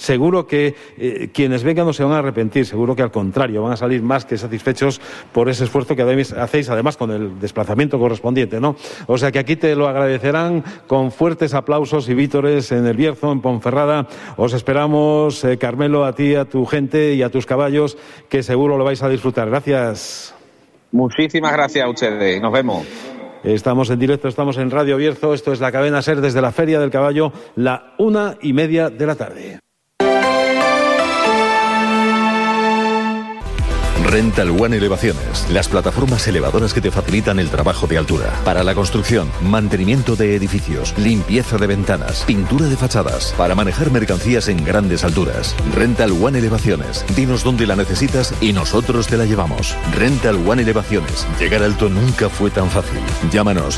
seguro que quienes vengan no se van a arrepentir, seguro que al contrario, van a salir más que satisfechos por ese esfuerzo que hacéis, además con el desplazamiento correspondiente, ¿no? O sea que aquí te lo agradecerán con fuertes aplausos y vítores en el Bierzo, en Ponferrada. Os esperamos, Carmelo, a ti, a tu gente y a tus caballos, que seguro lo vais a disfrutar. Gracias. Muchísimas gracias a ustedes. Nos vemos. Estamos en directo, estamos en Radio Bierzo. Esto es La Cadena SER desde la Feria del Caballo, 1:30 de la tarde. Rental One Elevaciones, las plataformas elevadoras que te facilitan el trabajo de altura. Para la construcción, mantenimiento de edificios, limpieza de ventanas, pintura de fachadas, para manejar mercancías en grandes alturas. Rental One Elevaciones, dinos dónde la necesitas y nosotros te la llevamos. Rental One Elevaciones, llegar alto nunca fue tan fácil. Llámanos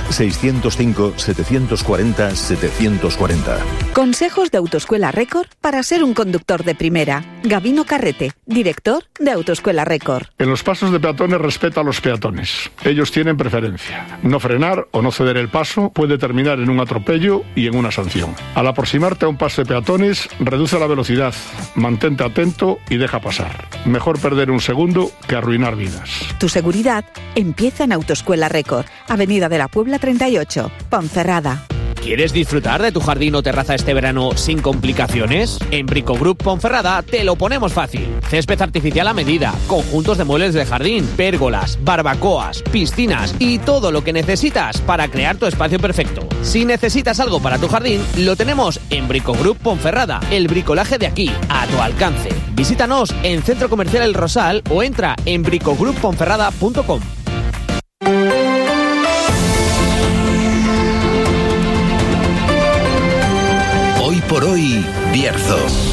605-740-740. Consejos de Autoescuela Record para ser un conductor de primera. Gabino Carrete, director de Autoescuela Record. En los pasos de peatones respeta a los peatones. Ellos tienen preferencia. No frenar o no ceder el paso puede terminar en un atropello y en una sanción. Al aproximarte a un paso de peatones, reduce la velocidad, mantente atento y deja pasar. Mejor perder un segundo que arruinar vidas. Tu seguridad empieza en Autoescuela Record, Avenida de la Puebla 38, Ponferrada. ¿Quieres disfrutar de tu jardín o terraza este verano sin complicaciones? En Bricogroup Ponferrada te lo ponemos fácil. Césped artificial a medida, conjuntos de muebles de jardín, pérgolas, barbacoas, piscinas y todo lo que necesitas para crear tu espacio perfecto. Si necesitas algo para tu jardín, lo tenemos en Bricogroup Ponferrada, el bricolaje de aquí, a tu alcance. Visítanos en Centro Comercial El Rosal o entra en bricogrouponferrada.com. Hoy por hoy, Bierzo.